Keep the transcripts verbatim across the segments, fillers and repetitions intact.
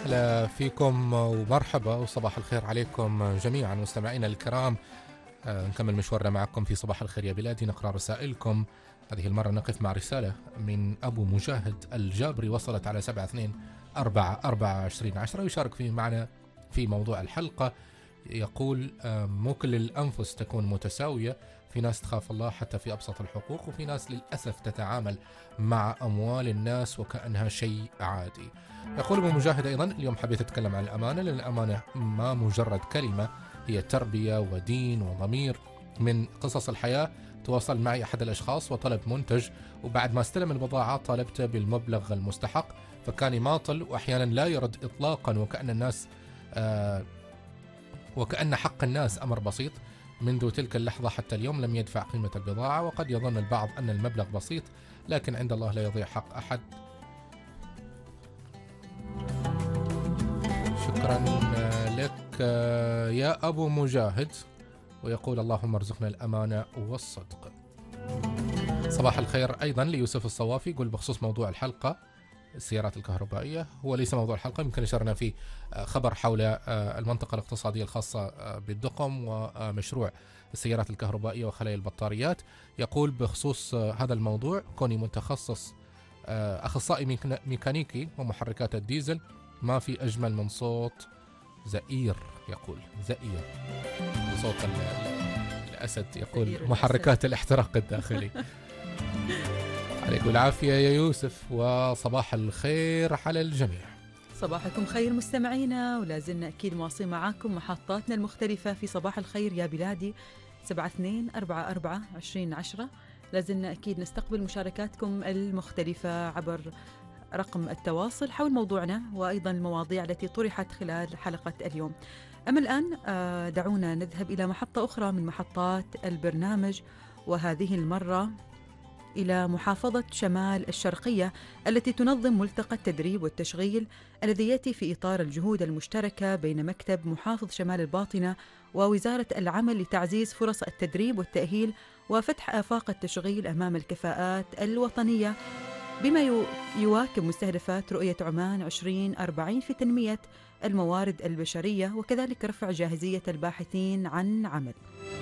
هلا فيكم ومرحبا وصباح الخير عليكم جميعا مستمعينا الكرام. آه، نكمل مشوارنا معكم في صباح الخير يا بلادي، نقرأ رسائلكم. هذه المرة نقف مع رسالة من أبو مجاهد الجابري وصلت على سبعة اثنين أربعة أربعة عشرين عشرة، ويشارك في معنا في موضوع الحلقة. يقول آه، مو كل الأنفس تكون متساوية، في ناس تخاف الله حتى في أبسط الحقوق، وفي ناس للأسف تتعامل مع أموال الناس وكأنها شيء عادي. يقول ابو مجاهد أيضا اليوم حبيت أتكلم عن الأمانة، لأن الأمانة ما مجرد كلمة، هي تربية ودين وضمير. من قصص الحياة، تواصل معي أحد الأشخاص وطلب منتج، وبعد ما استلم البضاعة طالبته بالمبلغ المستحق، فكان يماطل وأحيانا لا يرد إطلاقا، وكأن الناس آه وكأن حق الناس أمر بسيط. منذ تلك اللحظة حتى اليوم لم يدفع قيمة البضاعة، وقد يظن البعض أن المبلغ بسيط، لكن عند الله لا يضيع حق أحد. شكرا لك يا أبو مجاهد. ويقول اللهم ارزقنا الأمانة والصدق. صباح الخير أيضا ليوسف الصوافي، يقول بخصوص موضوع الحلقة السيارات الكهربائية، هو ليس موضوع الحلقة، يمكن نشرنا في خبر حول المنطقة الاقتصادية الخاصة بالدقم ومشروع السيارات الكهربائية وخلايا البطاريات. يقول بخصوص هذا الموضوع، كوني متخصص أخصائي ميكانيكي ومحركات الديزل، ما في أجمل من صوت زئير. يقول زئير صوت الأسد، يقول محركات الاحتراق الداخلي. عليكم العافية يا يوسف، وصباح الخير على الجميع. صباحكم خير مستمعينا، ولازلنا أكيد مواصلين معاكم محطاتنا المختلفة في صباح الخير يا بلادي سبعة اثنين أربعة أربعة عشرين عشرة. لازلنا أكيد نستقبل مشاركاتكم المختلفة عبر رقم التواصل حول موضوعنا وأيضا المواضيع التي طرحت خلال حلقة اليوم. أما الآن دعونا نذهب إلى محطة أخرى من محطات البرنامج، وهذه المرة إلى محافظة شمال الشرقية التي تنظم ملتقى التدريب والتشغيل الذي يأتي في إطار الجهود المشتركة بين مكتب محافظ شمال الباطنة ووزارة العمل لتعزيز فرص التدريب والتأهيل وفتح آفاق التشغيل أمام الكفاءات الوطنية، بما يواكب مستهدفات رؤية عمان عشرين أربعين في تنمية الموارد البشرية وكذلك رفع جاهزية الباحثين عن عمل.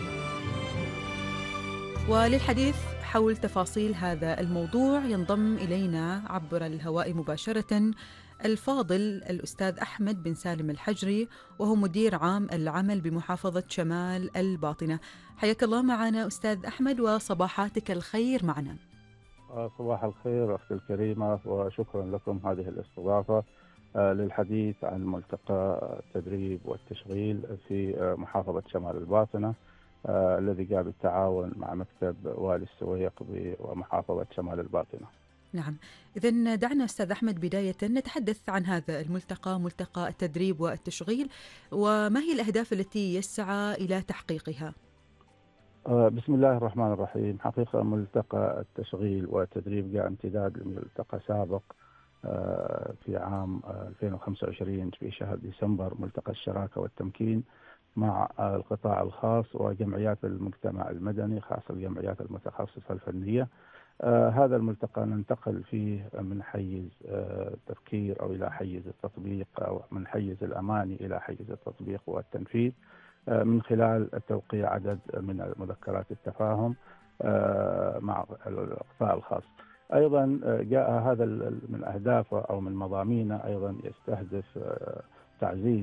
وللحديث حول تفاصيل هذا الموضوع ينضم إلينا عبر الهواء مباشرة الفاضل الأستاذ أحمد بن سالم الحجري، وهو مدير عام العمل بمحافظة شمال الباطنة. حياك الله معنا أستاذ أحمد، وصباحاتك الخير معنا. صباح الخير أختي الكريمة، وشكرا لكم هذه الاستضافة للحديث عن ملتقى التدريب والتشغيل في محافظة شمال الباطنة آه، الذي جاء بالتعاون مع مكتب والي السويق ومحافظة شمال الباطنة. نعم، إذن دعنا أستاذ أحمد بداية نتحدث عن هذا الملتقى، ملتقى التدريب والتشغيل، وما هي الأهداف التي يسعى إلى تحقيقها؟ آه، بسم الله الرحمن الرحيم. حقيقة ملتقى التشغيل والتدريب جاء امتداد لملتقى سابق آه، في عام ألفين وخمسة وعشرين في شهر ديسمبر، ملتقى الشراكة والتمكين مع القطاع الخاص وجمعيات المجتمع المدني، خاصة الجمعيات المتخصصة الفنية. آه هذا الملتقى ننتقل فيه من حيز آه التفكير أو إلى حيز التطبيق، أو من حيز الأماني إلى حيز التطبيق والتنفيذ، آه من خلال توقيع عدد من مذكرات التفاهم آه مع القطاع الخاص. أيضا جاء هذا من أهدافه أو من مضامينه أيضا يستهدف آه تعزيز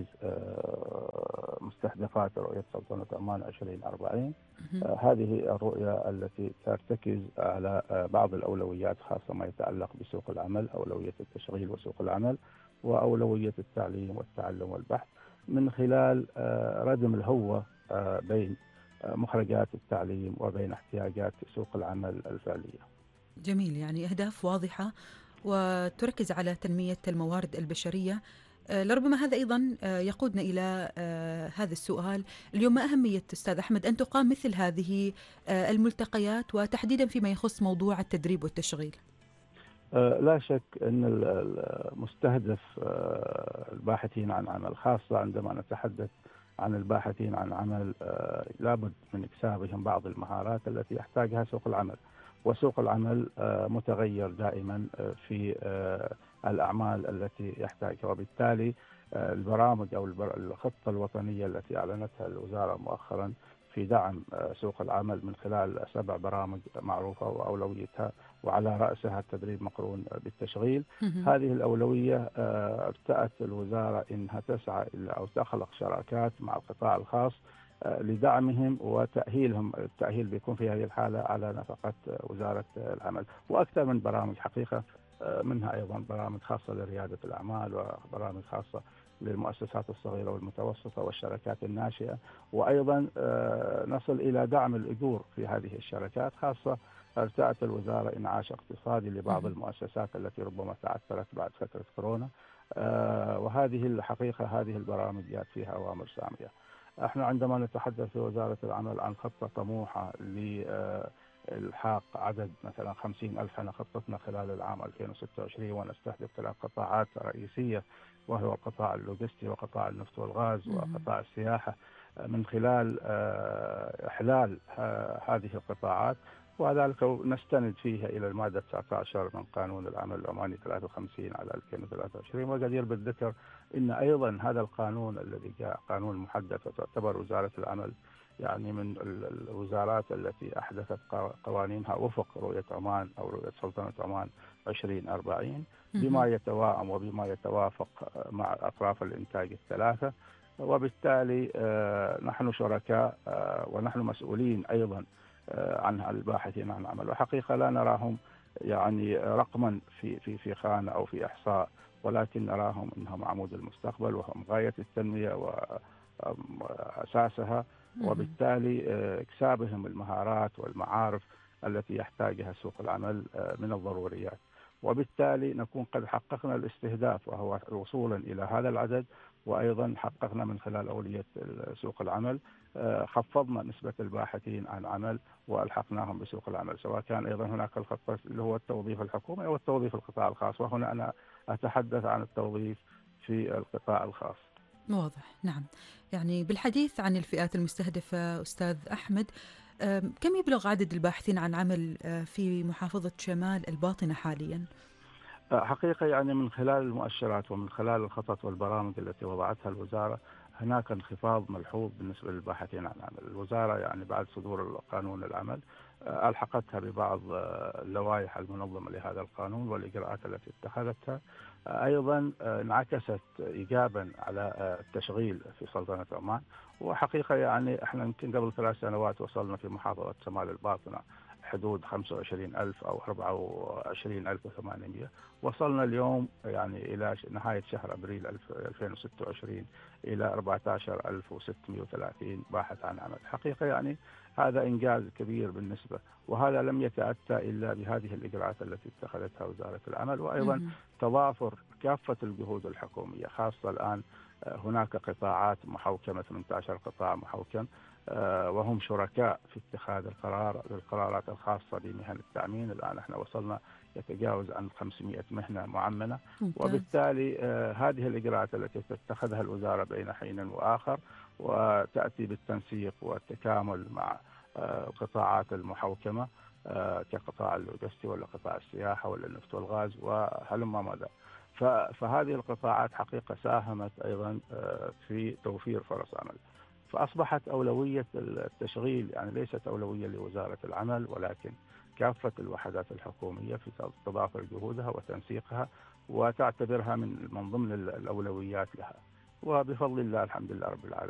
مستهدفات رؤية سلطنة عمان عشرين أربعين. هذه الرؤية التي ترتكز على بعض الأولويات، خاصة ما يتعلق بسوق العمل، أولوية التشغيل وسوق العمل، وأولوية التعليم والتعلم والبحث، من خلال ردم الهوة بين مخرجات التعليم وبين احتياجات سوق العمل الفعلية. جميل، يعني أهداف واضحة وتركز على تنمية الموارد البشرية. لربما هذا أيضا يقودنا إلى هذا السؤال اليوم: ما أهمية أستاذ أحمد أن تقام مثل هذه الملتقيات، وتحديدا فيما يخص موضوع التدريب والتشغيل؟ لا شك أن المستهدف الباحثين عن عمل، خاصة عندما نتحدث عن الباحثين عن عمل، لابد من إكسابهم بعض المهارات التي يحتاجها سوق العمل. وسوق العمل متغير دائما في الأعمال التي يحتاجها. وبالتالي البرامج أو الخطة الوطنية التي أعلنتها الوزارة مؤخرا في دعم سوق العمل من خلال سبع برامج معروفة وأولويتها وعلى رأسها التدريب مقرون بالتشغيل. هذه الأولوية ارتأت الوزارة أنها تسعى أو تخلق شراكات مع القطاع الخاص لدعمهم وتأهيلهم. التأهيل بيكون في هذه الحالة على نفقة وزارة العمل، وأكثر من برامج حقيقة، منها أيضا برامج خاصة لريادة الأعمال وبرامج خاصة للمؤسسات الصغيرة والمتوسطة والشركات الناشئة، وأيضا نصل إلى دعم الأجور في هذه الشركات. خاصة ارتأت الوزارة إنعاش اقتصادي لبعض المؤسسات التي ربما تعثرت بعد فترة كورونا، وهذه الحقيقة هذه البرامج جاءت فيها أوامر سامية. احنا عندما نتحدث في وزارة العمل عن خطة طموحة لإلحاق عدد مثلا خمسين ألف، احنا خطتنا خلال العام ألفين وستة وعشرين ونستهدف ثلاث قطاعات رئيسية، وهو القطاع اللوجستي وقطاع النفط والغاز وقطاع السياحة، من خلال إحلال هذه القطاعات، وذلك نستند فيها إلى المادة تسعة عشر من قانون العمل العماني ثلاثة وخمسين على ألفين وثلاثة وعشرين. وجدير بالذكر أن أيضا هذا القانون الذي جاء قانون محدث، وتعتبر وزارة العمل يعني من الوزارات التي أحدثت قوانينها وفق رؤية عمان أو رؤية سلطنة عمان عشرين أربعين بما يتواءم وبما يتوافق مع أطراف الإنتاج الثلاثة. وبالتالي نحن شركاء ونحن مسؤولين أيضا عن الباحثين عن عمل، وحقيقة لا نراهم يعني رقما في في في خانة أو في إحصاء، ولكن نراهم أنهم عمود المستقبل وهم غاية التنمية وأساسها، وبالتالي اكتسابهم المهارات والمعارف التي يحتاجها سوق العمل من الضروريات. وبالتالي نكون قد حققنا الاستهداف وهو وصولا إلى هذا العدد، وأيضا حققنا من خلال أولية سوق العمل خفضنا نسبة الباحثين عن عمل وألحقناهم بسوق العمل، سواء كان أيضا هناك الخطة اللي هو التوظيف الحكومي أو التوظيف القطاع الخاص، وهنا أنا أتحدث عن التوظيف في القطاع الخاص. واضح. نعم. يعني بالحديث عن الفئات المستهدفة أستاذ أحمد، كم يبلغ عدد الباحثين عن عمل في محافظة شمال الباطنة حاليا؟ حقيقة يعني من خلال المؤشرات ومن خلال الخطط والبرامج التي وضعتها الوزارة هناك انخفاض ملحوظ بالنسبة للباحثين عن عمل. الوزارة يعني بعد صدور قانون العمل ألحقتها ببعض اللوائح المنظمة لهذا القانون والإجراءات التي اتخذتها، أيضا انعكست إيجابا على التشغيل في سلطنة عمان. وحقيقة يعني احنا يمكن قبل ثلاث سنوات وصلنا في محافظة شمال الباطنة حدود خمسة وعشرين ألف أو أربعة وعشرين ألف وثمانمائة، وصلنا اليوم يعني إلى نهاية شهر أبريل ألفين وستة وعشرين إلى أربعة عشر ألف وستمائة وثلاثين باحث عن عمل. حقيقة يعني هذا إنجاز كبير بالنسبة، وهذا لم يتأتى إلا بهذه الإجراءات التي اتخذتها وزارة العمل، وأيضا تضافر كافة الجهود الحكومية. خاصة الآن هناك قطاعات محوكمة، ثمانية عشر قطاع محوكم، وهم شركاء في اتخاذ القرار القرارات الخاصة بمهن التأمين. الآن احنا وصلنا يتجاوز عن خمسمائة مهنة معمنة، وبالتالي هذه الإجراءات التي تتخذها الوزارة بين حين وآخر وتأتي بالتنسيق والتكامل مع القطاعات المحوكمة كقطاع اللوجستي ولا قطاع السياحة ولا النفط والغاز وهلم ماذا. فهذه القطاعات حقيقة ساهمت أيضا في توفير فرص عمل، فأصبحت أولوية التشغيل يعني ليست أولوية لوزارة العمل، ولكن كافة الوحدات الحكومية في تضافر جهودها وتنسيقها وتعتبرها من من ضمن الأولويات لها، وبفضل الله الحمد لله رب العالمين.